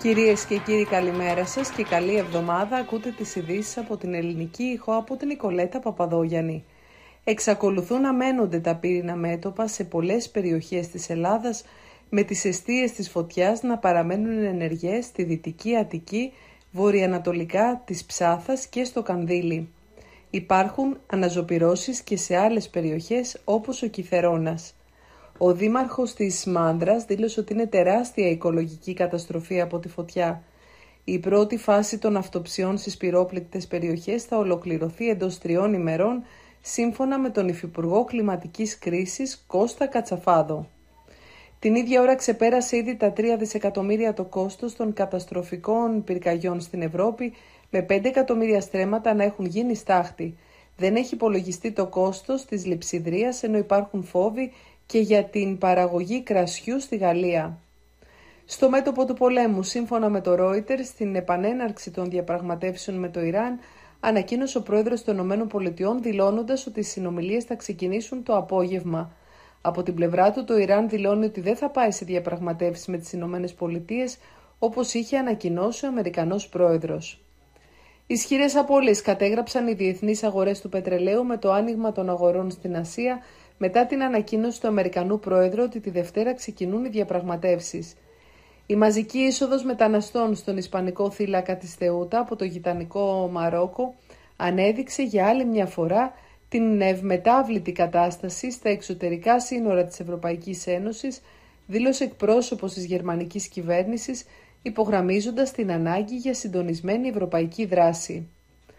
Κυρίες και κύριοι, καλημέρα σας και καλή εβδομάδα. Ακούτε τις ειδήσεις από την Ελληνική Ήχο από την Νικολέτα Παπαδόγιαννη. Εξακολουθούν να μένονται τα πύρινα μέτωπα σε πολλές περιοχές της Ελλάδας, με τις εστίες της φωτιάς να παραμένουν ενεργές στη Δυτική Αττική, βορειοανατολικά της Ψάθας και στο Κανδύλι. Υπάρχουν αναζωπυρώσεις και σε άλλες περιοχές όπως ο Κιθερώνας. Ο δήμαρχος της Μάνδρας δήλωσε ότι είναι τεράστια οικολογική καταστροφή από τη φωτιά. Η πρώτη φάση των αυτοψιών στις πυρόπληκτες περιοχές θα ολοκληρωθεί εντός 3 ημερών, σύμφωνα με τον Υφυπουργό Κλιματικής Κρίσης Κώστα Κατσαφάδο. Την ίδια ώρα ξεπέρασε ήδη τα 3 δισεκατομμύρια το κόστος των καταστροφικών πυρκαγιών στην Ευρώπη, με 5 εκατομμύρια στρέμματα να έχουν γίνει στάχτη. Δεν έχει υπολογιστεί το κόστος της λειψιδρίας, ενώ υπάρχουν φόβοι και για την παραγωγή κρασιού στη Γαλλία. Στο μέτωπο του πολέμου, σύμφωνα με το Reuters, στην επανέναρξη των διαπραγματεύσεων με το Ιράν, ανακοίνωσε ο πρόεδρος των ΗΠΑ δηλώνοντας ότι οι συνομιλίες θα ξεκινήσουν το απόγευμα. Από την πλευρά του, το Ιράν δηλώνει ότι δεν θα πάει σε διαπραγματεύσεις με τις ΗΠΑ, όπως είχε ανακοινώσει ο Αμερικανός πρόεδρος. Ισχυρές απώλειες κατέγραψαν οι διεθνείς αγορές του πετρελαίου με το άνοιγμα των αγορών στην Ασία, μετά την ανακοίνωση του Αμερικανού Πρόεδρου ότι τη Δευτέρα ξεκινούν οι διαπραγματεύσεις. Η μαζική είσοδος μεταναστών στον Ισπανικό θύλακα της Θεούτα από το γειτονικό Μαρόκο ανέδειξε για άλλη μια φορά την ευμετάβλητη κατάσταση στα εξωτερικά σύνορα της Ευρωπαϊκής Ένωσης, δήλωσε εκπρόσωπος της γερμανικής κυβέρνησης, υπογραμμίζοντας την ανάγκη για συντονισμένη ευρωπαϊκή δράση.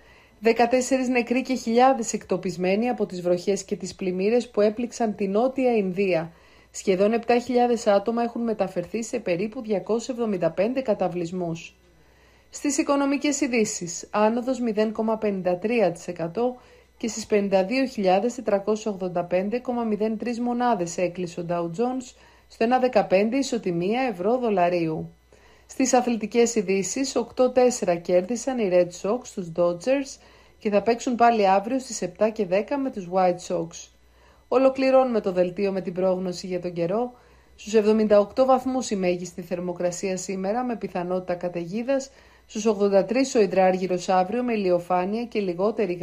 14 νεκροί και χιλιάδες εκτοπισμένοι από τις βροχές και τις πλημμύρες που έπληξαν την Νότια Ινδία. Σχεδόν 7.000 άτομα έχουν μεταφερθεί σε περίπου 275 καταβλισμούς. Στις οικονομικές ειδήσεις, άνοδος 0,53% και στις 52.485,03 μονάδες έκλεισε ο Dow Jones στο 1,15 ισοτιμία ευρώ-δολαρίου. Στις αθλητικές ειδήσεις, 8-4 κέρδισαν οι Red Sox στους Dodgers και θα παίξουν πάλι αύριο στις 7 και 10 με τους White Sox. Ολοκληρώνουμε το δελτίο με την πρόγνωση για τον καιρό. Στους 78 βαθμούς η μέγιστη θερμοκρασία σήμερα με πιθανότητα καταιγίδας, στους 83 ο υδράργυρος αύριο με ηλιοφάνεια και λιγότερη